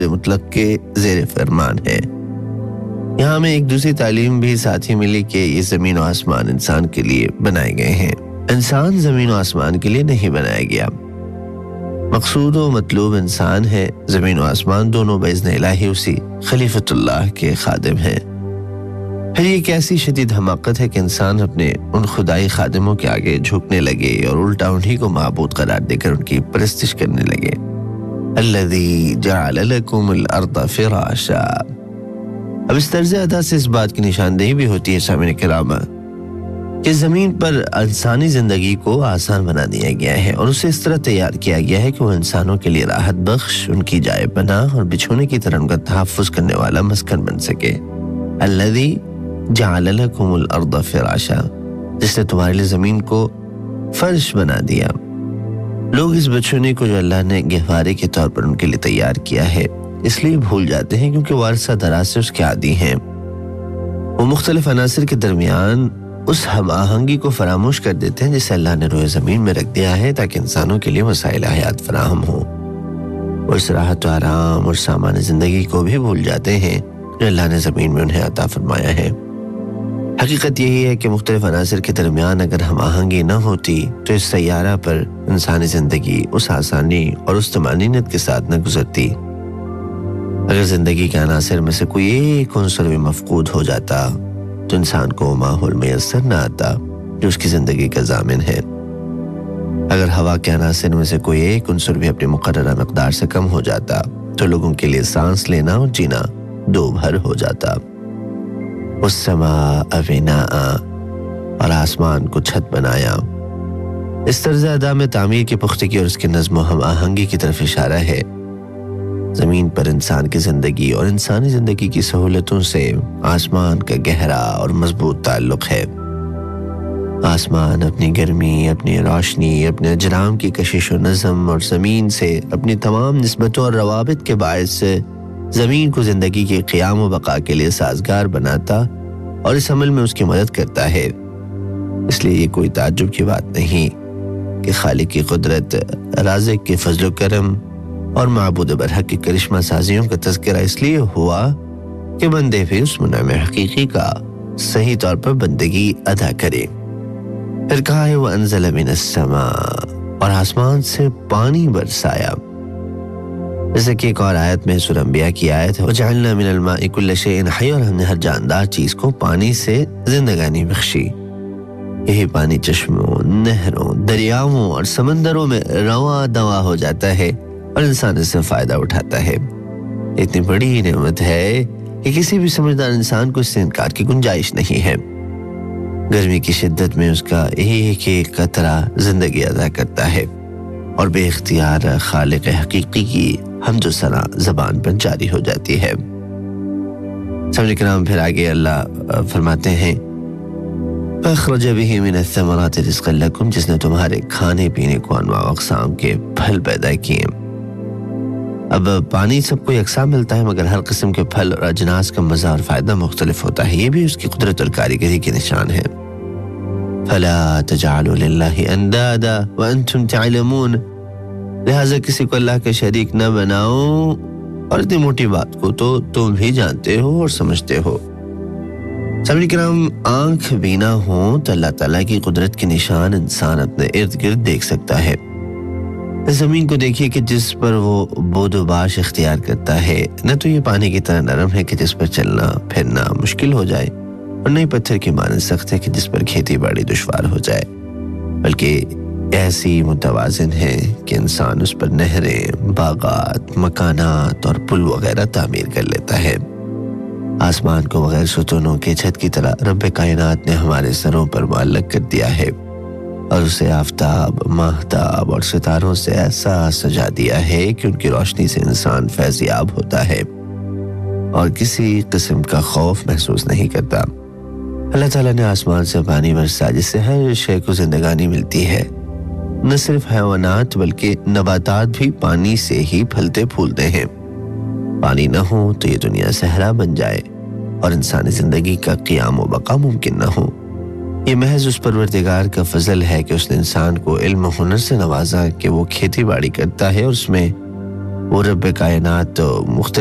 مطلق کے زیر فرمان ہے۔ یہاں ہمیں ایک دوسری تعلیم بھی ساتھ ہی ملی کہ یہ زمین و آسمان انسان کے لیے بنائے گئے ہیں، انسان زمین و آسمان کے لیے نہیں بنایا گیا۔ مقصود و مطلوب انسان ہے، زمین و آسمان دونوں باذن الہی اسی خلیفۃ اللہ کے خادم ہیں۔ پھر یہ ایک ایسی شدید حماقت ہے کہ انسان اپنے ان خدائی خادموں کے آگے جھکنے لگے اور الٹا انہی کو معبود قرار دے کر ان کی پرستش کرنے لگے۔ الذی جعل لکم الارض فراشا۔ اب اس طرز ادا سے اس بات کی نشاندہی بھی ہوتی ہے سامعین کرام کہ زمین پر انسانی زندگی کو آسان بنا دیا گیا ہے اور اسے اس طرح تیار کیا گیا ہے کہ وہ انسانوں کے لیے راحت بخش، ان کی جائے پناہ اور بچھونے کی طرح ان کا تحفظ کرنے والا مسکن بن سکے۔ الذی جعل لکم الارض فراشا، جس نے تمہارے لیے زمین کو فرش بنا دیا۔ لوگ اس بچھونے کو جو اللہ نے گہوارے کے طور پر ان کے لیے تیار کیا ہے اس لیے بھول جاتے ہیں کیونکہ وہ عرصہ دراز سے اس کے عادی ہیں۔ وہ مختلف عناصر کے درمیان اس ہم آہنگی کو فراموش کر دیتے ہیں جسے اللہ نے روئے زمین میں رکھ دیا ہے تاکہ انسانوں کے لیے وسائل حیات فراہم ہوں۔ وہ اس راحت و آرام اور سامان زندگی کو بھی بھول جاتے ہیں جو اللہ نے زمین میں انہیں عطا فرمایا ہے۔ حقیقت یہی ہے کہ مختلف عناصر کے درمیان اگر ہم آہنگی نہ ہوتی تو اس سیارہ پر انسانی زندگی اس آسانی اور اس طمانینت کے ساتھ نہ گزرتی۔ اگر زندگی کے عناصر میں سے کوئی ایک عنصر بھی مفقود ہو جاتا تو انسان کو ماحول میسر نہ آتا جو اس کی زندگی کا ضامن ہے۔ اگر ہوا کے عناصر میں سے کوئی ایک عنصر بھی اپنی مقررہ مقدار سے کم ہو جاتا تو لوگوں کے لیے سانس لینا اور جینا دو بھر ہو جاتا۔ والسماء بناء، اور آسمان کو چھت بنایا۔ اس طرز ادا میں تعمیر کی پختگی اور اس کے نظم و ہم آہنگی کی طرف اشارہ ہے۔ زمین پر انسان کی زندگی اور انسانی زندگی کی سہولتوں سے آسمان کا گہرا اور مضبوط تعلق ہے۔ آسمان اپنی گرمی، اپنی روشنی، اپنے اجرام کی کشش و نظم اور زمین سے اپنی تمام نسبتوں اور روابط کے باعث سے زمین کو زندگی کے قیام و بقا کے لیے سازگار بناتا اور اس عمل میں اس کی مدد کرتا ہے۔ اس لیے یہ کوئی تعجب کی بات نہیں کہ خالق کی قدرت، رازق کے فضل و کرم اور معبود برحق کی کرشمہ سازیوں کا تذکرہ اس لیے ہوا کہ بندے بھی اس منعم حقیقی کا صحیح طور پر بندگی ادا کرے۔ پھر کہا ہے وَأَنزَلَ مِنَ السَّمَاءِ، اور آسمان سے پانی برسایا۔ جیسے کہ ایک اور آیت میں سورہ انبیاء کی آیت ہے وَجَعَلْنَا مِنَ الْمَاءِ كُلَّ شَيْءٍ حَيٍّ، اور ہم نے ہر جاندار چیز کو پانی سے زندگانی بخشی۔ یہی پانی چشموں، نہروں، دریاؤں اور سمندروں میں رواں دواں ہو جاتا ہے اور انسان اس سے فائدہ اٹھاتا ہے۔ اتنی بڑی نعمت ہے کہ کسی بھی سمجھدار انسان کو اس سے انکار کی گنجائش نہیں ہے۔ گرمی کی شدت میں اس کا ایک ایک قطرہ زندگی ادا کرتا ہے اور بے اختیار خالق حقیقی کی حمد و ثنا زبان پر جاری ہو جاتی ہے۔ سامعین کرام، پھر آگے اللہ فرماتے ہیں فَأَخْرَجَ بِهِ مِنَ الثَّمَرَاتِ رِزْقًا لَكُمْ، جس نے تمہارے کھانے پینے کو انواع اقسام کے پھل پیدا کیے۔ اب پانی سب کو یکساں ملتا ہے مگر ہر قسم کے پھل اور اجناس کا مزہ اور فائدہ مختلف ہوتا ہے، یہ بھی اس کی قدرت اور کاریگری کے نشان ہے۔ فَلَا تَجْعَلُوا لِلَّهِ أَنْدَادًا وَأَنْتُمْ تَعْلَمُونَ، لہٰذا کسی کو اللہ کا شریک نہ بناؤ، اور اتنی موٹی بات کو تو تم بھی جانتے ہو اور سمجھتے ہو۔ سامعین کرام، آنکھ بینا ہو تو اللہ تعالیٰ کی قدرت کے نشان انسان اپنے ارد گرد دیکھ سکتا ہے۔ زمین کو دیکھیے کہ جس پر وہ بود و باش اختیار کرتا ہے، نہ تو یہ پانی کی طرح نرم ہے کہ جس پر چلنا پھرنا مشکل ہو جائے، اور نہ ہی پتھر کی مانند سخت ہے کہ جس پر کھیتی باڑی دشوار ہو جائے، بلکہ ایسی متوازن ہے کہ انسان اس پر نہریں، باغات، مکانات اور پل وغیرہ تعمیر کر لیتا ہے۔ آسمان کو بغیر ستونوں کے چھت کی طرح رب کائنات نے ہمارے سروں پر معلق کر دیا ہے، اور اسے آفتاب، ماہتاب اور ستاروں سے ایسا سجا دیا ہے کہ ان کی روشنی سے انسان فیض یاب ہوتا ہے اور کسی قسم کا خوف محسوس نہیں کرتا۔ اللہ تعالیٰ نے آسمان سے پانی برسا جس سے ہر شے کو زندگانی ملتی ہے۔ نہ صرف حیوانات بلکہ نباتات بھی پانی سے ہی پھلتے پھولتے ہیں۔ پانی نہ ہو تو یہ دنیا صحرا بن جائے اور انسانی زندگی کا قیام و بقا ممکن نہ ہو۔ یہ محض اس پروردگار کا فضل ہے کہ اس نے انسان کو علم و ہنر سے نوازا کہ وہ کھیتی باڑی کرتا ہے اور اس میں وہ رب کائنات تو مختلف